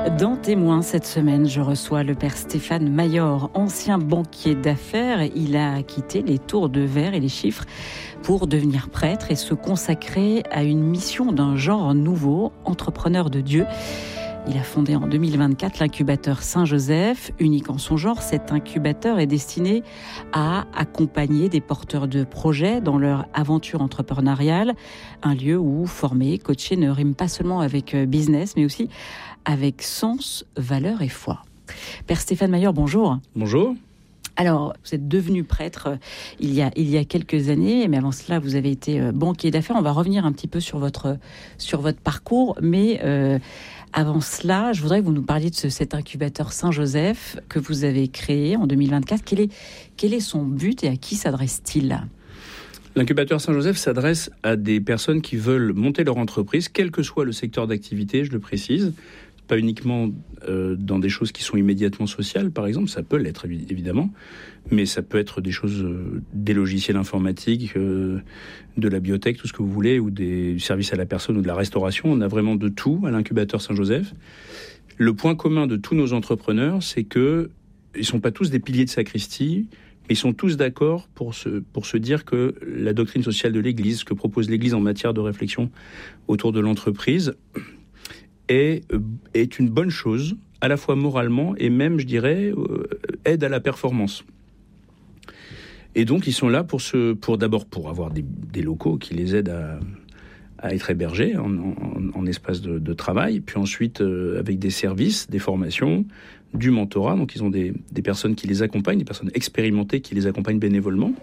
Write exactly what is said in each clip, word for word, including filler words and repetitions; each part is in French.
Dans Témoins, cette semaine, je reçois le père Stéphane Mayor, ancien banquier d'affaires. Il a quitté les tours de verre et les chiffres pour devenir prêtre et se consacrer à une mission d'un genre nouveau, entrepreneur de Dieu. Il a fondé en deux mille vingt-quatre l'incubateur Saint-Joseph, unique en son genre. Cet incubateur est destiné à accompagner des porteurs de projets dans leur aventure entrepreneuriale. Un lieu où former, coacher ne rime pas seulement avec business, mais aussi avec sens, valeur et foi. Père Stéphane Mayor, bonjour. Bonjour. Alors, vous êtes devenu prêtre il y a, il y a quelques années, mais avant cela, vous avez été banquier d'affaires. On va revenir un petit peu sur votre, sur votre parcours, mais euh, avant cela, je voudrais que vous nous parliez de ce, cet incubateur Saint-Joseph que vous avez créé en deux mille vingt-quatre. Quel est, quel est son but et à qui s'adresse-t-il ? L'incubateur Saint-Joseph s'adresse à des personnes qui veulent monter leur entreprise, quel que soit le secteur d'activité, je le précise. Pas uniquement euh, dans des choses qui sont immédiatement sociales, par exemple, ça peut l'être évidemment, mais ça peut être des choses, euh, des logiciels informatiques, euh, de la biotech, tout ce que vous voulez, ou des services à la personne ou de la restauration. On a vraiment de tout à l'incubateur Saint-Joseph. Le point commun de tous nos entrepreneurs, c'est que ils sont pas tous des piliers de sacristie, mais ils sont tous d'accord pour se, pour se dire que la doctrine sociale de l'Église, ce que propose l'Église en matière de réflexion autour de l'entreprise, Est, est une bonne chose, à la fois moralement et même, je dirais, euh, aide à la performance. Et donc, ils sont là pour, se, pour d'abord pour avoir des, des locaux qui les aident à, à être hébergés en, en, en espace de, de travail, puis ensuite euh, avec des services, des formations, du mentorat. Donc, ils ont des, des personnes qui les accompagnent, des personnes expérimentées qui les accompagnent bénévolement.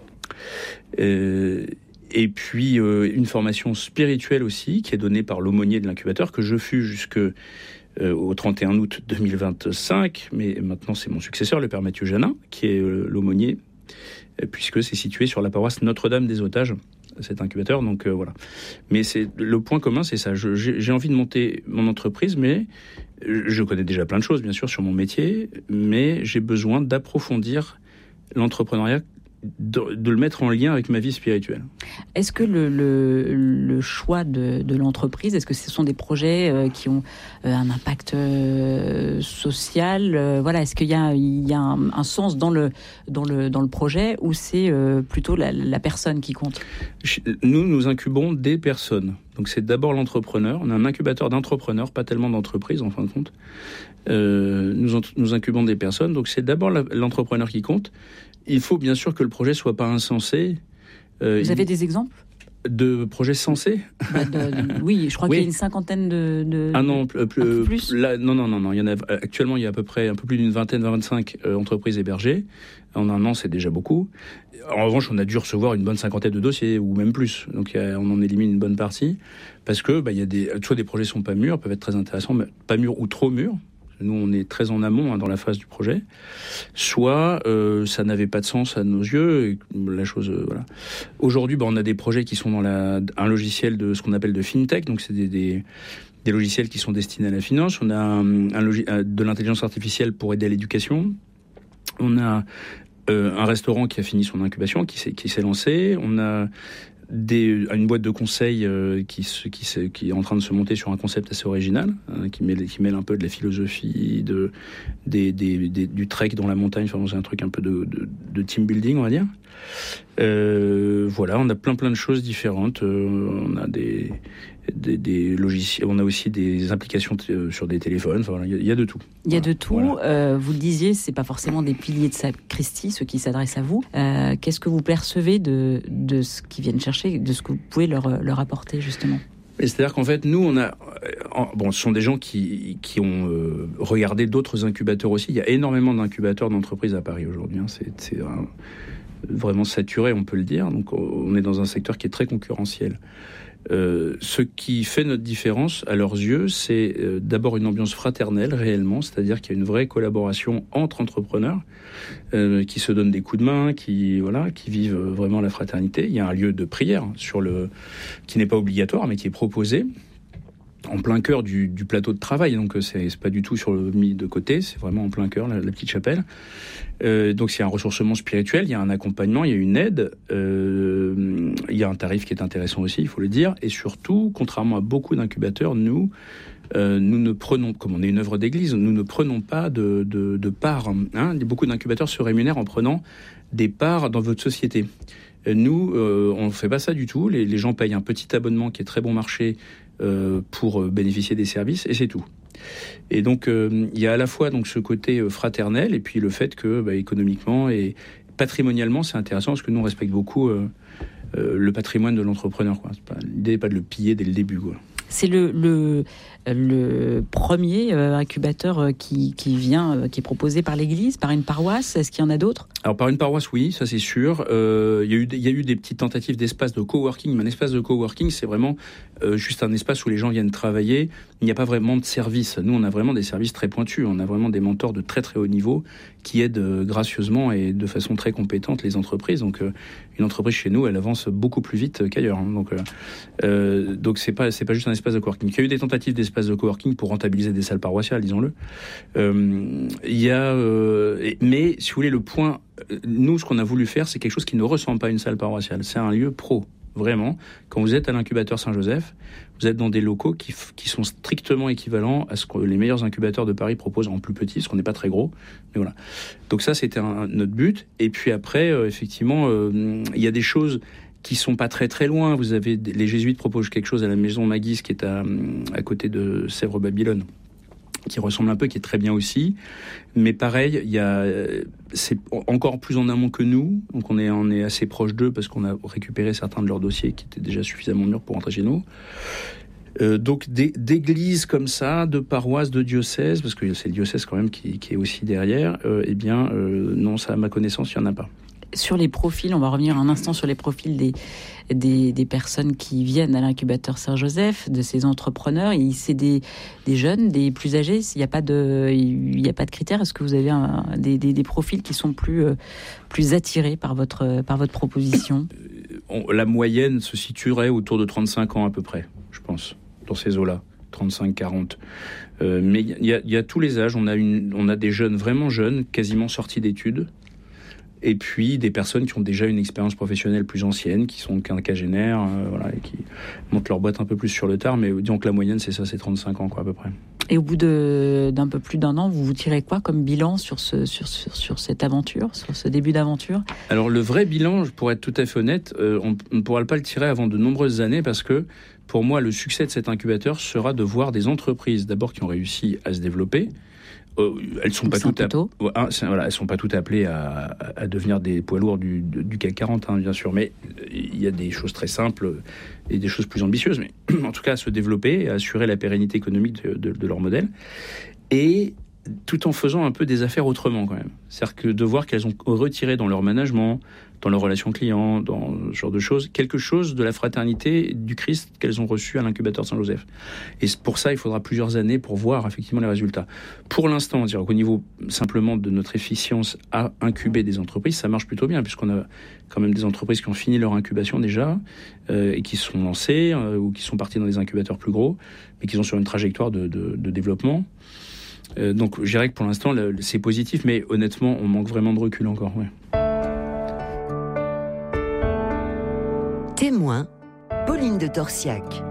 Euh, Et puis, euh, une formation spirituelle aussi, qui est donnée par l'aumônier de l'incubateur, que je fus jusqu'au euh, trente et un août deux mille vingt-cinq. Mais maintenant, c'est mon successeur, le père Mathieu Janin, qui est euh, l'aumônier, puisque c'est situé sur la paroisse Notre-Dame des Otages, cet incubateur. Donc, euh, voilà. Mais c'est, le point commun, c'est ça. Je, j'ai, j'ai envie de monter mon entreprise, mais je connais déjà plein de choses, bien sûr, sur mon métier, mais j'ai besoin d'approfondir l'entrepreneuriat, De, de le mettre en lien avec ma vie spirituelle. Est-ce que le, le, le choix de, de l'entreprise, est-ce que ce sont des projets euh, qui ont euh, un impact euh, social euh, voilà, est-ce qu'il y a, il y a un, un sens dans le, dans, le, dans le projet ou c'est euh, plutôt la, la personne qui compte ? Nous, nous incubons des personnes. Donc c'est d'abord l'entrepreneur. On a un incubateur d'entrepreneurs, pas tellement d'entreprises en fin de compte. Euh, nous, nous incubons des personnes. Donc c'est d'abord la, l'entrepreneur qui compte. Il faut bien sûr que le projet soit pas insensé. Euh, Vous avez des exemples de projets sensés ? bah de, de, Oui, je crois oui. qu'il y a une cinquantaine de... de ah non, plus, plus, plus là, non, non, non, non. Il y en a, actuellement, il y a à peu près un peu plus d'une vingtaine, vingt-cinq euh, entreprises hébergées. En un an, c'est déjà beaucoup. En revanche, on a dû recevoir une bonne cinquantaine de dossiers, ou même plus. Donc, a, on en élimine une bonne partie. Parce que, bah, il y a des, soit des projets sont pas mûrs, peuvent être très intéressants, mais pas mûrs ou trop mûrs. Nous, on est très en amont hein, dans la phase du projet. Soit euh, ça n'avait pas de sens à nos yeux. Et la chose, euh, voilà. Aujourd'hui, bah, on a des projets qui sont dans la, un logiciel de ce qu'on appelle de fintech. Donc, c'est des, des, des logiciels qui sont destinés à la finance. On a un, un logi- de l'intelligence artificielle pour aider à l'éducation. On a euh, un restaurant qui a fini son incubation, qui s'est, qui s'est lancé. On a Des, une boîte de conseil euh, qui, qui, qui est en train de se monter sur un concept assez original, hein, qui, mêle, qui mêle un peu de la philosophie, de, des, des, des, du trek dans la montagne, enfin, c'est un truc un peu de, de, de team building, on va dire. Euh, voilà, on a plein plein de choses différentes. Euh, on a des, des, des logiciels, on a aussi des applications t- sur des téléphones. Enfin, il y, y a de tout. Il y a voilà. de tout. Voilà. Euh, vous le disiez, c'est pas forcément des piliers de sacristie, ceux qui s'adressent à vous. Euh, qu'est-ce que vous percevez de, de ce qu'ils viennent chercher, de ce que vous pouvez leur, leur apporter justement ? C'est-à-dire qu'en fait, nous, on a... Bon, ce sont des gens qui, qui ont euh, regardé d'autres incubateurs aussi. Il y a énormément d'incubateurs d'entreprises à Paris aujourd'hui. Hein. C'est, c'est un, vraiment saturé, on peut le dire. Donc, on est dans un secteur qui est très concurrentiel. Euh, ce qui fait notre différence, à leurs yeux, c'est euh, d'abord une ambiance fraternelle, réellement. C'est-à-dire qu'il y a une vraie collaboration entre entrepreneurs euh, qui se donnent des coups de main, qui, voilà, qui vivent vraiment la fraternité. Il y a un lieu de prière sur le, qui n'est pas obligatoire, mais qui est proposé en plein cœur du, du plateau de travail. Donc, c'est, c'est pas du tout sur le mis de côté, c'est vraiment en plein cœur, la, la petite chapelle. Euh, donc, c'est un ressourcement spirituel, il y a un accompagnement, il y a une aide, euh, il y a un tarif qui est intéressant aussi, il faut le dire. Et surtout, contrairement à beaucoup d'incubateurs, nous, euh, nous ne prenons, comme on est une œuvre d'église, nous ne prenons pas de, de, de parts. Hein. Beaucoup d'incubateurs se rémunèrent en prenant des parts dans votre société. Nous, euh, on ne fait pas ça du tout. Les, les gens payent un petit abonnement qui est très bon marché euh, pour bénéficier des services, et c'est tout. Et donc, euh, il y a à la fois donc, ce côté fraternel, et puis le fait que, bah, économiquement et patrimonialement, c'est intéressant, parce que nous, on respecte beaucoup euh, euh, le patrimoine de l'entrepreneur. Quoi. C'est pas, l'idée n'est pas de le piller dès le début, quoi. C'est le, le, le premier euh, incubateur euh, qui, qui vient, euh, qui est proposé par l'Église, par une paroisse. Est-ce qu'il y en a d'autres ? Alors par une paroisse, oui, ça c'est sûr. Euh, il y a eu, il y a eu des petites tentatives d'espace de coworking. Mais un espace de coworking, c'est vraiment euh, juste un espace où les gens viennent travailler. Il n'y a pas vraiment de service. Nous, on a vraiment des services très pointus. On a vraiment des mentors de très très haut niveau qui aident euh, gracieusement et de façon très compétente les entreprises. Donc euh, une entreprise chez nous, elle avance beaucoup plus vite qu'ailleurs. Hein. Donc euh, euh, donc c'est pas c'est pas juste un espace de coworking. Il y a eu des tentatives d'espace de coworking pour rentabiliser des salles paroissiales, disons-le. Euh, il y a, euh, mais si vous voulez, le point, nous, ce qu'on a voulu faire, c'est quelque chose qui ne ressemble pas à une salle paroissiale. C'est un lieu pro, vraiment. Quand vous êtes à l'incubateur Saint-Joseph, vous êtes dans des locaux qui, qui sont strictement équivalents à ce que les meilleurs incubateurs de Paris proposent en plus petit, parce qu'on n'est pas très gros. Mais voilà. Donc ça, c'était un, notre but. Et puis après, euh, effectivement, euh, il y a des choses qui sont pas très très loin. Vous avez les jésuites proposent quelque chose à la maison Maguis qui est à, à côté de Sèvres-Babylone, qui ressemble un peu, qui est très bien aussi. Mais pareil, il y a, c'est encore plus en amont que nous, donc on est, on est assez proche d'eux parce qu'on a récupéré certains de leurs dossiers qui étaient déjà suffisamment mûrs pour rentrer chez nous. Euh, donc des, d'églises comme ça, de paroisses, de diocèses, parce que c'est le diocèse quand même qui, qui est aussi derrière, euh, eh bien euh, non, ça à ma connaissance, il n'y en a pas. Sur les profils, on va revenir un instant sur les profils des, des, des personnes qui viennent à l'incubateur Saint-Joseph, de ces entrepreneurs. Et c'est des, des jeunes, des plus âgés. Il n'y a pas de, il n'y a pas de critères. Est-ce que vous avez un, des, des, des profils qui sont plus, plus attirés par votre, par votre proposition ? On, la moyenne se situerait autour de trente-cinq ans à peu près, je pense, dans ces eaux-là. trente-cinq quarante. Euh, mais il y, y a tous les âges. On a, une, on a des jeunes vraiment jeunes, quasiment sortis d'études. Et puis des personnes qui ont déjà une expérience professionnelle plus ancienne, qui sont quinquagénaires, euh, voilà, et qui montent leur boîte un peu plus sur le tard. Mais disons que la moyenne, c'est ça, c'est trente-cinq ans, quoi, à peu près. Et au bout de, d'un peu plus d'un an, vous vous tirez quoi comme bilan sur, ce, sur, sur, sur cette aventure, sur ce début d'aventure ? Alors le vrai bilan, pour être tout à fait honnête, euh, on ne pourra pas le tirer avant de nombreuses années parce que pour moi, le succès de cet incubateur sera de voir des entreprises, d'abord qui ont réussi à se développer. Euh, elles sont pas toutes, app- ah, voilà, elles sont pas toutes appelées à, à devenir des poids lourds du, du C A C quarante, hein, bien sûr. Mais il y a des choses très simples et des choses plus ambitieuses. Mais en tout cas, à se développer et à assurer la pérennité économique de, de, de leur modèle. Et tout en faisant un peu des affaires autrement, quand même. C'est-à-dire que de voir qu'elles ont retiré dans leur management, dans leurs relations clients, dans ce genre de choses, quelque chose de la fraternité du Christ qu'elles ont reçu à l'incubateur Saint-Joseph. Et pour ça, il faudra plusieurs années pour voir effectivement les résultats. Pour l'instant, dire qu'au niveau simplement de notre efficience à incuber des entreprises, ça marche plutôt bien, puisqu'on a quand même des entreprises qui ont fini leur incubation déjà, euh, et qui sont lancées, euh, ou qui sont parties dans des incubateurs plus gros, mais qui sont sur une trajectoire de, de, de développement. Euh, donc je dirais que pour l'instant, le, c'est positif, mais honnêtement, on manque vraiment de recul encore, ouais. Témoin, Pauline de Torsiac.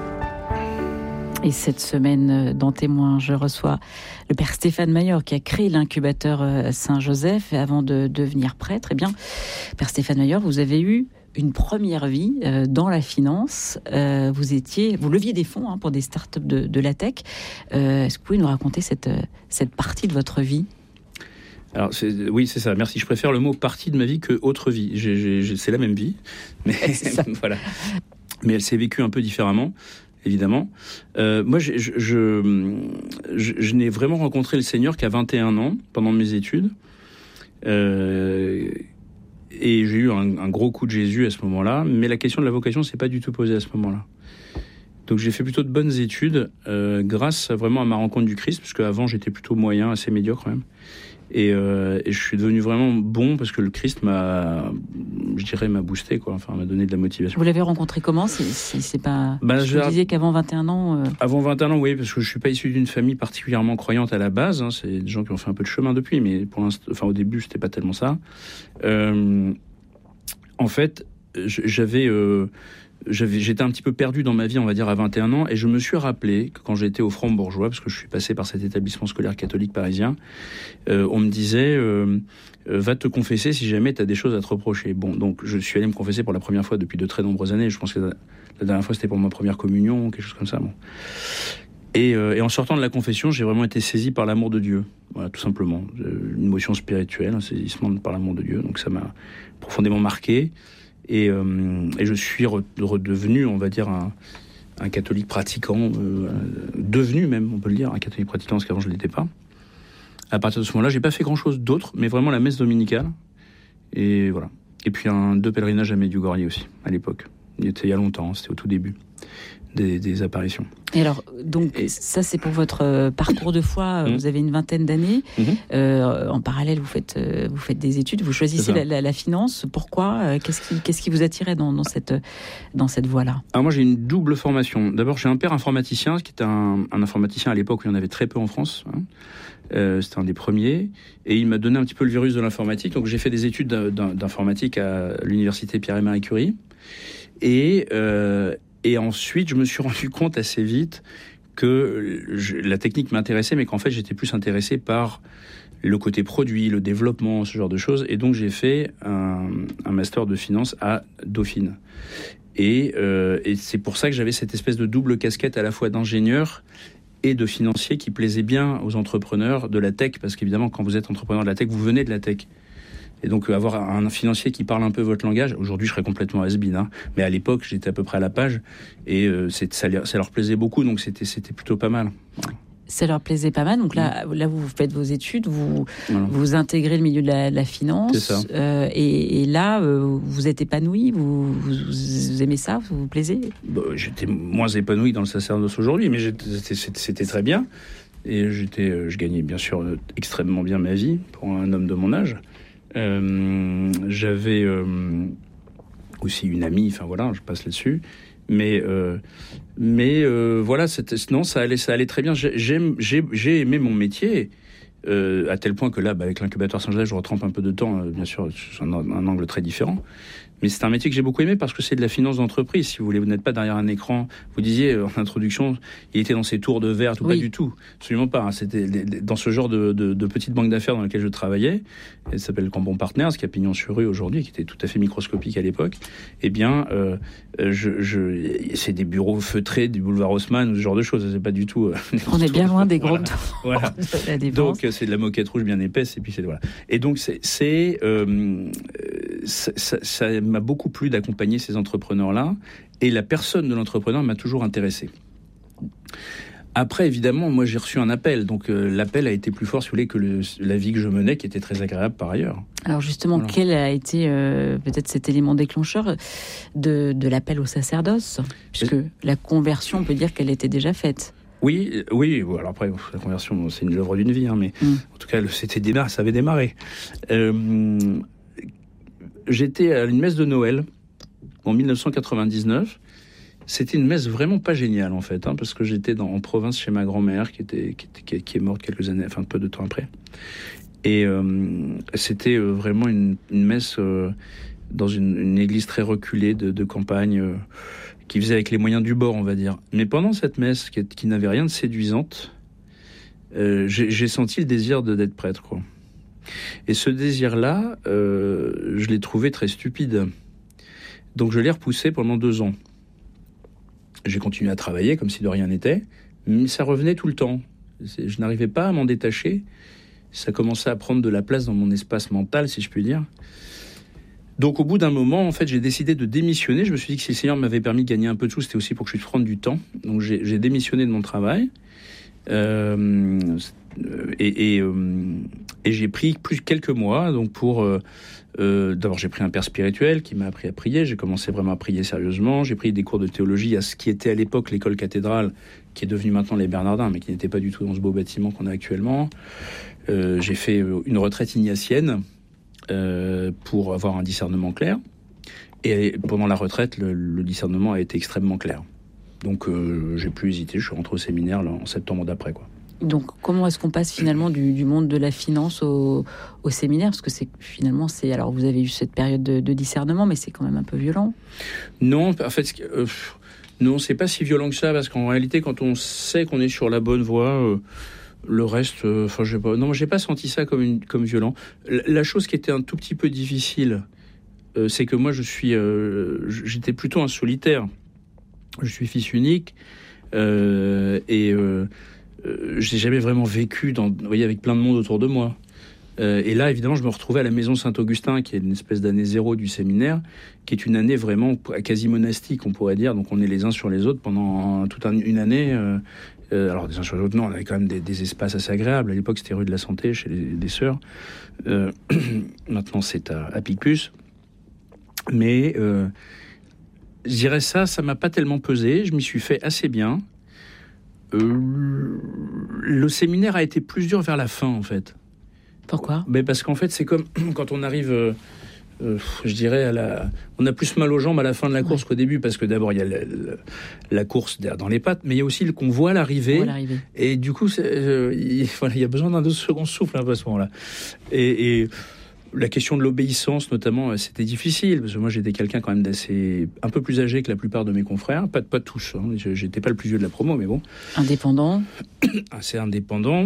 Et cette semaine, dans Témoin, je reçois le père Stéphane Mayor qui a créé l'incubateur Saint-Joseph. Et avant de devenir prêtre, eh bien, père Stéphane Mayor, vous avez eu une première vie euh, dans la finance. Euh, vous étiez, vous leviez des fonds hein, pour des startups de, de la tech. Euh, est-ce que vous pouvez nous raconter cette, cette partie de votre vie ? Alors c'est, oui, c'est ça. Merci. Je préfère le mot partie de ma vie que autre vie. J'ai, j'ai, j'ai, c'est la même vie, mais voilà. Mais elle s'est vécue un peu différemment, évidemment. Euh, moi, je, je, je, je, je n'ai vraiment rencontré le Seigneur qu'à vingt et un ans, pendant mes études. Euh, et j'ai eu un, un gros coup de Jésus à ce moment-là. Mais la question de la vocation s'est pas du tout posée à ce moment-là. Donc j'ai fait plutôt de bonnes études euh, grâce vraiment à ma rencontre du Christ, parce qu'avant j'étais plutôt moyen, assez médiocre quand même. Et, euh, et je suis devenu vraiment bon parce que le Christ m'a, je dirais, m'a boosté, quoi. Enfin, m'a donné de la motivation. Vous l'avez rencontré comment ? C'est, c'est, c'est pas. Bah, vous disiez qu'avant vingt et un ans. Euh... Avant vingt et un ans, oui, parce que je suis pas issu d'une famille particulièrement croyante à la base. Hein. C'est des gens qui ont fait un peu de chemin depuis, mais pour l'instant, enfin au début, c'était pas tellement ça. Euh, en fait, j'avais. Euh, j'avais, j'étais un petit peu perdu dans ma vie, on va dire, à vingt et un ans, et je me suis rappelé que quand j'étais au Franc-Bourgeois, parce que je suis passé par cet établissement scolaire catholique parisien, euh, on me disait euh, euh, va te confesser si jamais tu as des choses à te reprocher. Bon, donc je suis allé me confesser pour la première fois depuis de très nombreuses années. Je pense que la, la dernière fois c'était pour ma première communion, quelque chose comme ça. Bon. Et, euh, et en sortant de la confession, j'ai vraiment été saisi par l'amour de Dieu. Voilà, tout simplement. Une émotion spirituelle, un saisissement par l'amour de Dieu. Donc ça m'a profondément marqué. Et, euh, et je suis redevenu, on va dire, un, un catholique pratiquant, euh, devenu même, on peut le dire, un catholique pratiquant, parce qu'avant je ne l'étais pas. À partir de ce moment-là, j'ai pas fait grand-chose d'autre, mais vraiment la messe dominicale. Et voilà. Et puis un, deux pèlerinages à Medjugorje aussi, à l'époque. Il était il y a longtemps, c'était au tout début des, des apparitions. Et alors, donc, et... ça, c'est pour votre euh, parcours de foi. Mmh. Vous avez une vingtaine d'années. Mmh. Euh, en parallèle, vous faites, euh, vous faites des études. Vous choisissez la, la, la finance. Pourquoi euh, qu'est-ce qui, qu'est-ce qui vous attirait dans, dans cette, dans cette voie-là ? Alors moi, j'ai une double formation. D'abord, j'ai un père informaticien, qui était un, un informaticien à l'époque où il y en avait très peu en France. Hein. Euh, c'était un des premiers. Et il m'a donné un petit peu le virus de l'informatique. Donc, j'ai fait des études d'informatique à l'université Pierre et Marie Curie. Et... Euh, Et ensuite, je me suis rendu compte assez vite que je, la technique m'intéressait, mais qu'en fait, j'étais plus intéressé par le côté produit, le développement, ce genre de choses. Et donc, j'ai fait un, un master de finance à Dauphine. Et, euh, et c'est pour ça que j'avais cette espèce de double casquette à la fois d'ingénieur et de financier qui plaisait bien aux entrepreneurs de la tech. Parce qu'évidemment, quand vous êtes entrepreneur de la tech, vous venez de la tech. Et donc, avoir un financier qui parle un peu votre langage, aujourd'hui, je serais complètement has-been, hein, mais à l'époque, j'étais à peu près à la page, et euh, c'est, ça, ça leur plaisait beaucoup, donc c'était, c'était plutôt pas mal. Voilà. Ça leur plaisait pas mal, donc là, mmh. là vous faites vos études, vous, voilà. vous intégrez le milieu de la, la finance, c'est ça. Euh, et, et là, euh, vous êtes épanoui, vous, vous, vous aimez ça, vous vous plaisez ? Bah, j'étais moins épanoui dans le sacerdoce aujourd'hui, mais c'était, c'était très bien, et j'étais, je gagnais bien sûr extrêmement bien ma vie pour un homme de mon âge. Euh, j'avais euh, aussi une amie, enfin voilà, je passe là-dessus, mais euh, mais euh, voilà, c'était, non, ça allait, ça allait très bien. J'ai, j'ai, j'ai aimé mon métier euh, à tel point que là, bah, avec l'incubateur Saint-Joseph, je retrempe un peu de temps, euh, bien sûr, c'est un, un angle très différent. Mais c'est un métier que j'ai beaucoup aimé parce que c'est de la finance d'entreprise. Si vous voulez, vous n'êtes pas derrière un écran. Vous disiez euh, en introduction, il était dans ces tours de verre, tout oui. Pas du tout, absolument pas. Hein. C'était dans ce genre de, de, de petite banque d'affaires dans laquelle je travaillais. Elle s'appelle Cambon Partners, qui a pignon sur rue aujourd'hui, qui était tout à fait microscopique à l'époque. Eh bien, euh, je, je, c'est des bureaux feutrés du boulevard Haussmann ou ce genre de choses. C'est pas du tout. Euh, On est bien loin des grandes. Voilà. voilà. Donc c'est de la moquette rouge bien épaisse et puis c'est voilà. Et donc c'est, c'est euh, ça, ça, ça m'a beaucoup plu d'accompagner ces entrepreneurs-là, et la personne de l'entrepreneur m'a toujours intéressé. Après, évidemment, moi j'ai reçu un appel, donc euh, l'appel a été plus fort, si vous voulez, que le, la vie que je menais, qui était très agréable par ailleurs. Alors justement, voilà. Quel a été euh, peut-être cet élément déclencheur de, de l'appel au sacerdoce, puisque et... la conversion, on peut dire qu'elle était déjà faite. Oui, oui. Alors après, la conversion, c'est une œuvre d'une vie, hein, mais mm. en tout cas, c'était démarré, ça avait démarré. Euh, J'étais à une messe de Noël en dix-neuf cent quatre-vingt-dix-neuf. C'était une messe vraiment pas géniale en fait, hein, parce que j'étais dans, en province chez ma grand-mère qui, était, qui, était, qui est morte quelques années, enfin peu de temps après. Et euh, c'était euh, vraiment une, une messe euh, dans une, une église très reculée de, de campagne euh, qui faisait avec les moyens du bord, on va dire. Mais pendant cette messe qui, qui n'avait rien de séduisante, euh, j'ai, j'ai senti le désir de, d'être prêtre, quoi. Et ce désir-là, euh, je l'ai trouvé très stupide. Donc je l'ai repoussé pendant deux ans. J'ai continué à travailler comme si de rien n'était, mais ça revenait tout le temps. Je n'arrivais pas à m'en détacher. Ça commençait à prendre de la place dans mon espace mental, si je puis dire. Donc au bout d'un moment, en fait, j'ai décidé de démissionner. Je me suis dit que si le Seigneur m'avait permis de gagner un peu de sous, c'était aussi pour que je puisse prendre du temps. Donc j'ai, j'ai démissionné de mon travail. Euh, et, et, euh, et j'ai pris plus quelques mois donc pour euh, euh, d'abord j'ai pris un père spirituel qui m'a appris à prier. J'ai commencé vraiment à prier sérieusement. J'ai pris des cours de théologie à ce qui était à l'époque l'école cathédrale, qui est devenue maintenant les Bernardins, mais qui n'était pas du tout dans ce beau bâtiment qu'on a actuellement. Euh, j'ai fait une retraite ignatienne euh, pour avoir un discernement clair, et pendant la retraite le, le discernement a été extrêmement clair. Donc euh, j'ai plus hésité, je suis rentré au séminaire là, en septembre d'après, quoi. Donc, comment est-ce qu'on passe finalement du, du monde de la finance au, au séminaire ? Parce que c'est, finalement, c'est... Alors, vous avez eu cette période de, de discernement, mais c'est quand même un peu violent. Non, en fait, euh, non, c'est pas si violent que ça, parce qu'en réalité, quand on sait qu'on est sur la bonne voie, euh, le reste, enfin, euh, je sais pas. Non, j'ai pas senti ça comme, une, comme violent. La, la chose qui était un tout petit peu difficile, euh, c'est que moi, je suis, euh, j'étais plutôt un solitaire. Je suis fils unique, euh, et... Euh, Euh, j'ai jamais vraiment vécu dans, vous voyez, avec plein de monde autour de moi. Euh, et là, évidemment, je me retrouvais à la maison Saint-Augustin, qui est une espèce d'année zéro du séminaire, qui est une année vraiment quasi monastique, on pourrait dire. Donc, on est les uns sur les autres pendant toute un, une année. Euh, euh, alors, des uns sur les autres, non, on avait quand même des, des espaces assez agréables. À l'époque, c'était rue de la Santé, chez les, les sœurs. Euh, maintenant, c'est à, à Picpus. Mais, euh, je dirais ça, ça m'a pas tellement pesé. Je m'y suis fait assez bien. Euh, le séminaire a été plus dur vers la fin, en fait. Pourquoi ? Mais parce qu'en fait, c'est comme quand on arrive, euh, euh, je dirais, à la... on a plus mal aux jambes à la fin de la course ouais. qu'au début, parce que d'abord, il y a la, la, la course dans les pattes, mais il y a aussi qu'on voit l'arrivée. l'arrivée. Et du coup, c'est, euh, il, voilà, il y a besoin d'un second souffle un peu à ce moment-là. Et... et la question de l'obéissance, notamment, c'était difficile, parce que moi, j'étais quelqu'un quand même d'assez... un peu plus âgé que la plupart de mes confrères. Pas, pas tous, hein. J'étais pas le plus vieux de la promo, mais bon. Indépendant. Assez indépendant.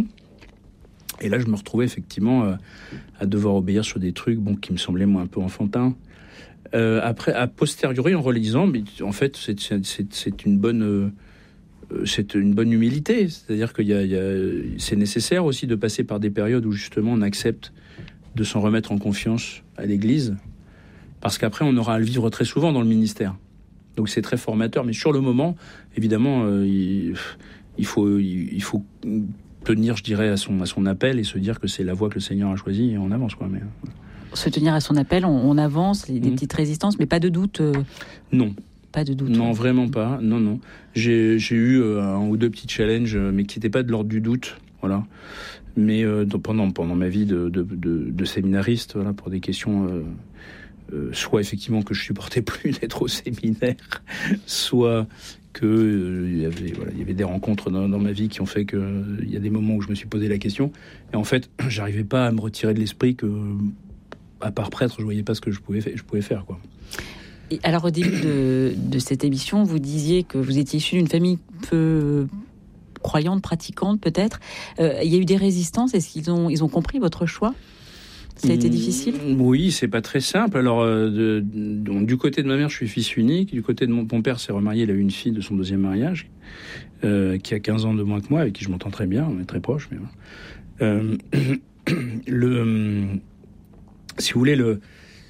Et là, je me retrouvais effectivement euh, à devoir obéir sur des trucs bon, qui me semblaient, moi, un peu enfantins. Euh, après, a posteriori, en relisant, mais en fait, c'est, c'est, c'est, c'est une bonne... Euh, c'est une bonne humilité. C'est-à-dire qu'il y a, il y a... c'est nécessaire aussi de passer par des périodes où, justement, on accepte de s'en remettre en confiance à l'Église, parce qu'après, on aura à le vivre très souvent dans le ministère. Donc c'est très formateur, mais sur le moment, évidemment, euh, il, il, faut, il, il faut tenir, je dirais, à son, à son appel et se dire que c'est la voie que le Seigneur a choisie et on avance, quoi. Mais... Se tenir à son appel, on, on avance, des mmh. petites résistances, mais pas de doute euh... Non. Pas de doute. Non, vraiment pas. Non, non. J'ai, j'ai eu euh, un ou deux petits challenges, mais qui n'étaient pas de l'ordre du doute, voilà. Mais euh, pendant, pendant ma vie de, de, de, de séminariste, voilà, pour des questions, euh, euh, soit effectivement que je supportais plus d'être au séminaire, soit que euh, il y avait, voilà, il y avait des rencontres dans, dans ma vie qui ont fait que euh, il y a des moments où je me suis posé la question. Et en fait, j'arrivais pas à me retirer de l'esprit que, à part prêtre, je voyais pas ce que je pouvais, je pouvais faire, quoi. Et alors, au début de, de cette émission, vous disiez que vous étiez issu d'une famille peu croyante, pratiquante, peut-être. Euh, il y a eu des résistances. Est-ce qu'ils ont, ils ont compris votre choix ? Ça a été difficile ? Oui, c'est pas très simple. Alors, euh, de, donc, du côté de ma mère, je suis fils unique. Du côté de mon, mon père, s'est remarié. Il a eu une fille de son deuxième mariage, euh, qui a quinze ans de moins que moi, avec qui je m'entends très bien. On est très proches. Mais voilà. euh, le, si vous voulez, le...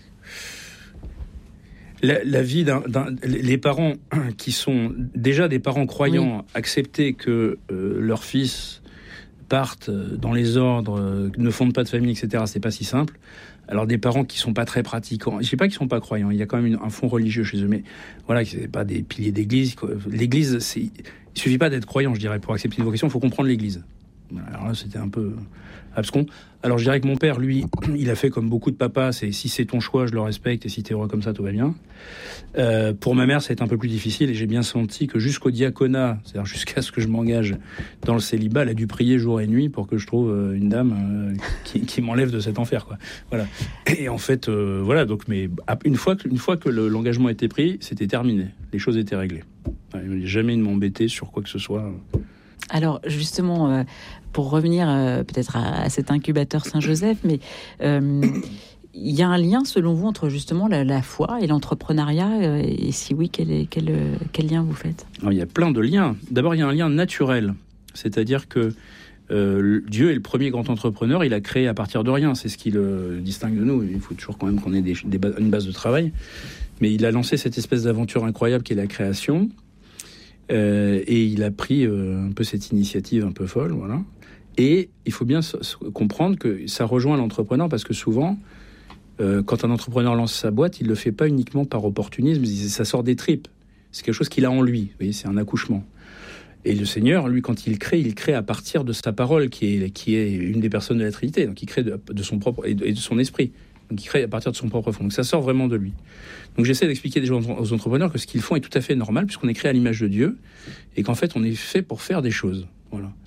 La, la vie d'un, d'un... Les parents qui sont déjà des parents croyants, oui. accepter que euh, leur fils partent dans les ordres, euh, ne fondent pas de famille, et cetera, c'est pas si simple. Alors des parents qui sont pas très pratiquants, je sais pas qu'ils sont pas croyants, il y a quand même une, un fond religieux chez eux, mais voilà, c'est pas des piliers d'église. L'église, c'est... il suffit pas d'être croyant, je dirais, pour accepter une vocation, il faut comprendre l'église. Alors là, c'était un peu abscon. Alors je dirais que mon père, lui, il a fait comme beaucoup de papas, c'est si c'est ton choix, je le respecte, et si t'es heureux comme ça, tout va bien. Euh, pour ma mère, ça a été un peu plus difficile, et j'ai bien senti que jusqu'au diaconat, c'est-à-dire jusqu'à ce que je m'engage dans le célibat, elle a dû prier jour et nuit pour que je trouve une dame euh, qui, qui m'enlève de cet enfer, quoi. Voilà. Et en fait, euh, voilà. Donc, mais une fois que, une fois que le, l'engagement était pris, c'était terminé. Les choses étaient réglées. Il n'y avait jamais de m'embêter sur quoi que ce soit. Alors justement, euh, pour revenir euh, peut-être à, à cet incubateur Saint-Joseph, mais euh, il y a un lien selon vous entre justement la, la foi et l'entrepreneuriat, euh, et si oui, quel, est, quel, quel lien vous faites ? Alors, il y a plein de liens. D'abord, il y a un lien naturel, c'est-à-dire que euh, Dieu est le premier grand entrepreneur, il a créé à partir de rien, c'est ce qui le distingue de nous. Il faut toujours quand même qu'on ait des, des bases, une base de travail, mais il a lancé cette espèce d'aventure incroyable qui est la création. Euh, et il a pris euh, un peu cette initiative un peu folle, voilà. Et il faut bien s- s- comprendre que ça rejoint l'entrepreneur, parce que souvent, euh, quand un entrepreneur lance sa boîte, il le fait pas uniquement par opportunisme, ça sort des tripes. C'est quelque chose qu'il a en lui, vous voyez, c'est un accouchement. Et le Seigneur, lui, quand il crée, il crée à partir de sa parole, qui est, qui est une des personnes de la Trinité, donc il crée de, de son propre et de, et de son esprit. Donc il crée à partir de son propre fond. Donc ça sort vraiment de lui. Donc j'essaie d'expliquer déjà aux entrepreneurs que ce qu'ils font est tout à fait normal, puisqu'on est créé à l'image de Dieu, et qu'en fait on est fait pour faire des choses. Voilà.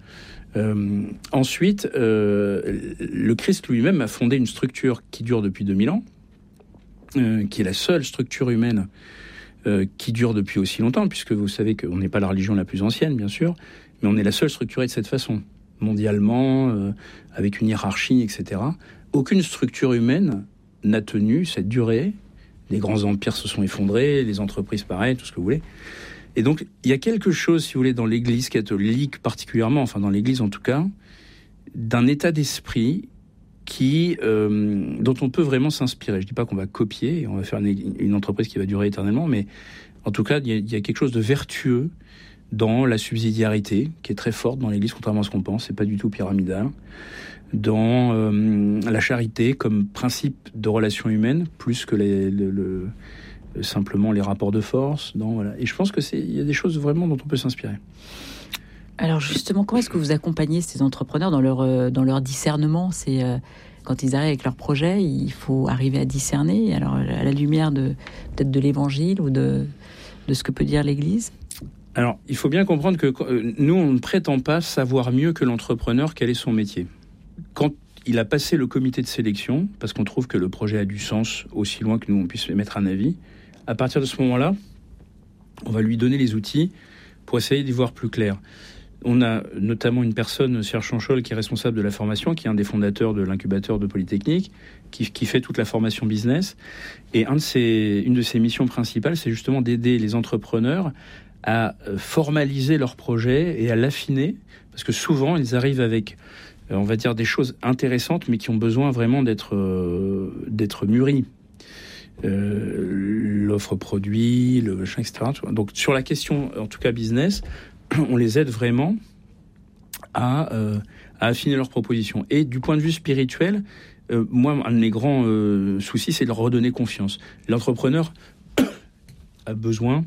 Euh, ensuite, euh, le Christ lui-même a fondé une structure qui dure depuis deux mille ans, euh, qui est la seule structure humaine euh, qui dure depuis aussi longtemps, puisque vous savez qu'on n'est pas la religion la plus ancienne, bien sûr, mais on est la seule structurée de cette façon, mondialement, euh, avec une hiérarchie, et cetera. Aucune structure humaine n'a tenu cette durée. Les grands empires se sont effondrés, les entreprises pareil, tout ce que vous voulez. Et donc, il y a quelque chose, si vous voulez, dans l'Église catholique particulièrement, enfin dans l'Église en tout cas, d'un état d'esprit qui, euh, dont on peut vraiment s'inspirer. Je ne dis pas qu'on va copier, et on va faire une, une entreprise qui va durer éternellement, mais en tout cas, il y, a, il y a quelque chose de vertueux dans la subsidiarité, qui est très forte dans l'Église, contrairement à ce qu'on pense. C'est pas du tout pyramidal. Dans euh, la charité comme principe de relation humaine, plus que les, le, le, simplement les rapports de force. Dans, voilà. Et je pense que c'est, il y a des choses vraiment dont on peut s'inspirer. Alors justement, comment est-ce que vous accompagnez ces entrepreneurs dans leur, euh, dans leur discernement ? C'est euh, quand ils arrivent avec leur projet, il faut arriver à discerner. Alors à la lumière de peut-être de l'Évangile ou de de ce que peut dire l'Église. Alors il faut bien comprendre que euh, nous on ne prétend pas savoir mieux que l'entrepreneur quel est son métier. Quand il a passé le comité de sélection, parce qu'on trouve que le projet a du sens aussi loin que nous on puisse émettre un avis, à partir de ce moment-là, on va lui donner les outils pour essayer d'y voir plus clair. On a notamment une personne, Serge Chanchol, qui est responsable de la formation, qui est un des fondateurs de l'incubateur de Polytechnique, qui, qui fait toute la formation business. Et un de ses, une de ses missions principales, c'est justement d'aider les entrepreneurs à formaliser leur projet et à l'affiner, parce que souvent, ils arrivent avec, on va dire, des choses intéressantes, mais qui ont besoin vraiment d'être, euh, d'être mûries. Euh, l'offre produit, le machin, et cetera. Donc, sur la question, en tout cas business, on les aide vraiment à, euh, à affiner leurs propositions. Et du point de vue spirituel, euh, moi, un de mes grands euh, soucis, c'est de leur redonner confiance. L'entrepreneur a besoin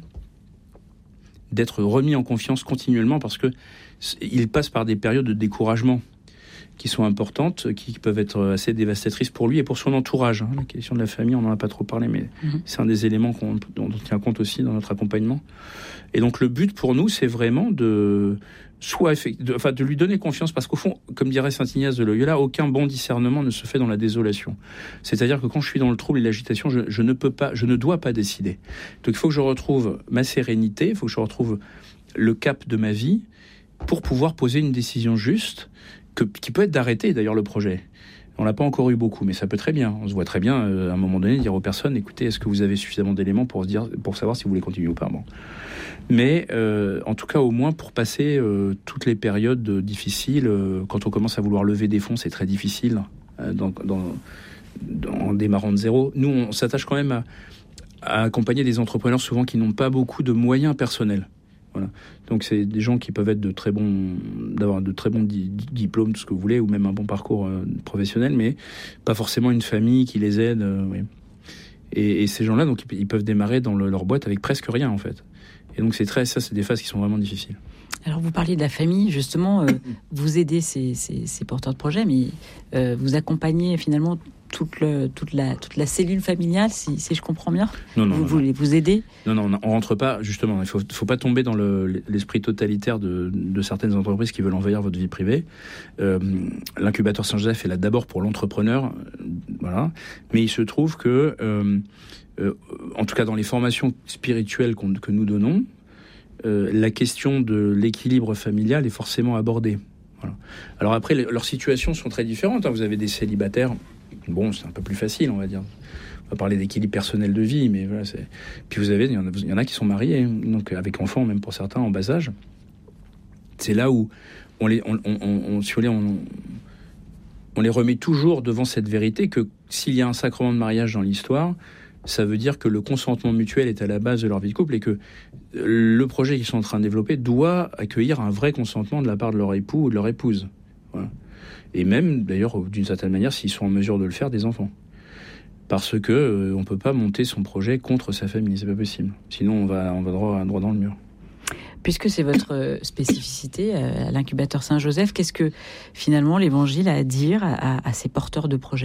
d'être remis en confiance continuellement parce que il passe par des périodes de découragement qui sont importantes, qui peuvent être assez dévastatrices pour lui et pour son entourage. La question de la famille, on n'en a pas trop parlé, mais mmh. c'est un des éléments qu'on, dont on tient compte aussi dans notre accompagnement. Et donc le but pour nous, c'est vraiment de, soit de, enfin, de lui donner confiance, parce qu'au fond, comme dirait saint Ignace de Loyola, aucun bon discernement ne se fait dans la désolation. C'est-à-dire que quand je suis dans le trouble et l'agitation, je, je ne peux pas, je ne dois pas décider. Donc il faut que je retrouve ma sérénité, il faut que je retrouve le cap de ma vie pour pouvoir poser une décision juste, que, qui peut être d'arrêter d'ailleurs le projet. On l'a pas encore eu beaucoup, mais ça peut très bien. On se voit très bien euh, à un moment donné dire aux personnes, écoutez, est-ce que vous avez suffisamment d'éléments pour se dire, pour savoir si vous voulez continuer ou pas. Bon. Mais euh, en tout cas, au moins pour passer euh, toutes les périodes difficiles, euh, quand on commence à vouloir lever des fonds, c'est très difficile euh, dans, dans, dans, en démarrant de zéro. Nous, on s'attache quand même à, à accompagner des entrepreneurs souvent qui n'ont pas beaucoup de moyens personnels. Voilà. Donc c'est des gens qui peuvent être de très bons, d'avoir de très bons di- diplômes, tout ce que vous voulez, ou même un bon parcours euh, professionnel, mais pas forcément une famille qui les aide. Euh, oui. et, et ces gens-là, donc ils peuvent démarrer dans le, leur boîte avec presque rien en fait. Et donc c'est très, ça, c'est des phases qui sont vraiment difficiles. Alors vous parliez de la famille, justement, euh, vous aidez ces, ces, ces porteurs de projets, mais euh, vous accompagnez finalement toute, le, toute, la, toute la cellule familiale, si, si je comprends bien. Non, non, vous non, voulez non. vous aider. Non, non, on rentre pas, justement, il faut, faut pas tomber dans le, l'esprit totalitaire de, de certaines entreprises qui veulent envahir votre vie privée. Euh, l'incubateur Saint-Joseph est là d'abord pour l'entrepreneur, euh, voilà. Mais il se trouve que, euh, euh, en tout cas dans les formations spirituelles qu'on, que nous donnons, euh, la question de l'équilibre familial est forcément abordée. Voilà. Alors après, les, leurs situations sont très différentes. Hein. Vous avez des célibataires, bon, c'est un peu plus facile, on va dire. On va parler d'équilibre personnel de vie, mais voilà, c'est... Puis vous avez, il y en a, il y en a qui sont mariés, donc avec enfants, même pour certains, en bas âge. C'est là où on les, on, on, on, si vous voulez, on, on les remet toujours devant cette vérité que s'il y a un sacrement de mariage dans l'histoire, ça veut dire que le consentement mutuel est à la base de leur vie de couple et que le projet qu'ils sont en train de développer doit accueillir un vrai consentement de la part de leur époux ou de leur épouse. Voilà. Et même, d'ailleurs, d'une certaine manière, s'ils sont en mesure de le faire, des enfants. Parce que euh, on peut pas monter son projet contre sa famille, c'est pas possible. Sinon, on va, on va droit, droit dans le mur. Puisque c'est votre spécificité euh, à l'incubateur Saint-Joseph, qu'est-ce que finalement l'Évangile a à dire à, à ces porteurs de projets ?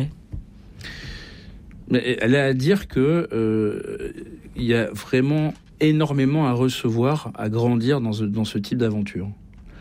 Mais elle a à dire que euh, il y a vraiment énormément à recevoir, à grandir dans ce, dans ce type d'aventure.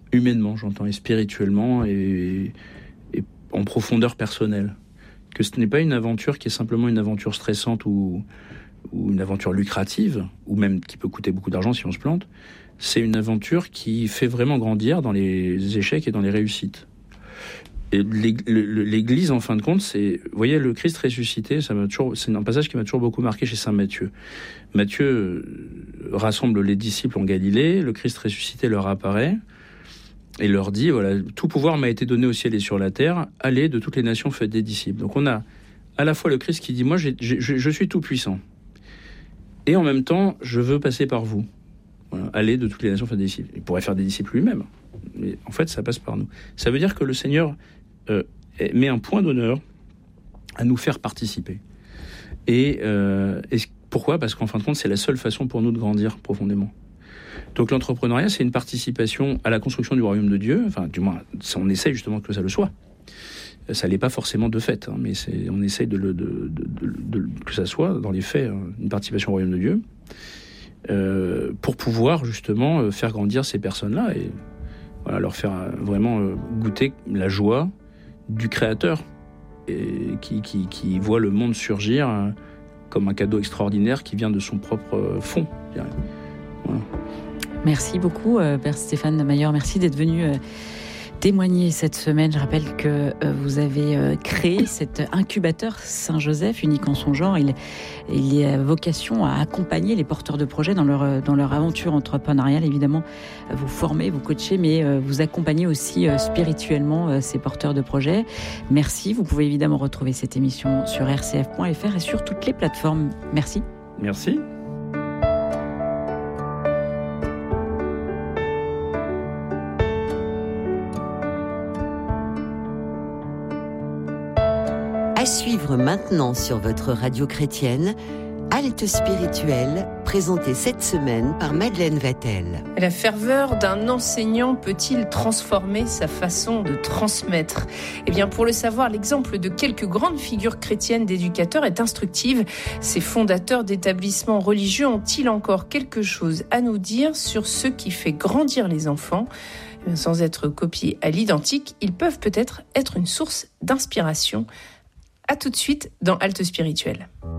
humainement, j'entends, et spirituellement, et, et en profondeur personnelle. Que ce n'est pas une aventure qui est simplement une aventure stressante ou, ou une aventure lucrative, ou même qui peut coûter beaucoup d'argent si on se plante. C'est une aventure qui fait vraiment grandir dans les échecs et dans les réussites. Et l'Église, en fin de compte, c'est... Vous voyez, le Christ ressuscité, ça m'a toujours, c'est un passage qui m'a toujours beaucoup marqué chez saint Matthieu. Matthieu rassemble les disciples en Galilée, le Christ ressuscité leur apparaît, et leur dit, voilà, tout pouvoir m'a été donné au ciel et sur la terre, allez de toutes les nations, faites des disciples. Donc on a à la fois le Christ qui dit, moi j'ai, j'ai, je suis tout puissant, et en même temps, je veux passer par vous. Voilà, allez de toutes les nations, faites des disciples. Il pourrait faire des disciples lui-même, mais en fait ça passe par nous. Ça veut dire que le Seigneur euh, met un point d'honneur à nous faire participer. Et, euh, et pourquoi ? Parce qu'en fin de compte, c'est la seule façon pour nous de grandir profondément. Donc l'entrepreneuriat, c'est une participation à la construction du royaume de Dieu. Enfin, du moins, on essaye justement que ça le soit. Ça l'est pas forcément de fait, hein, mais c'est, on essaye de, le, de, de, de, de, que ça soit, dans les faits, une participation au royaume de Dieu, euh, pour pouvoir justement faire grandir ces personnes-là et voilà, leur faire vraiment goûter la joie du Créateur, et qui, qui, qui voit le monde surgir comme un cadeau extraordinaire qui vient de son propre fond, je dirais. Voilà. Merci beaucoup, euh, Père Stéphane Maillor. Merci d'être venu euh, témoigner cette semaine. Je rappelle que euh, vous avez euh, créé cet incubateur Saint-Joseph, unique en son genre. Il, il a vocation à accompagner les porteurs de projets dans leur, dans leur aventure entrepreneuriale. Évidemment, vous formez, vous coachez, mais euh, vous accompagnez aussi euh, spirituellement euh, ces porteurs de projets. Merci. Vous pouvez évidemment retrouver cette émission sur r c f point f r et sur toutes les plateformes. Merci. Merci. À suivre maintenant sur votre radio chrétienne, Halte spirituelle, présentée cette semaine par Madeleine Vatel. La ferveur d'un enseignant peut-il transformer sa façon de transmettre ? Eh bien, pour le savoir, l'exemple de quelques grandes figures chrétiennes d'éducateurs est instructive. Ces fondateurs d'établissements religieux ont-ils encore quelque chose à nous dire sur ce qui fait grandir les enfants ? Sans être copiés à l'identique, ils peuvent peut-être être une source d'inspiration. À tout de suite dans Halte spirituelle.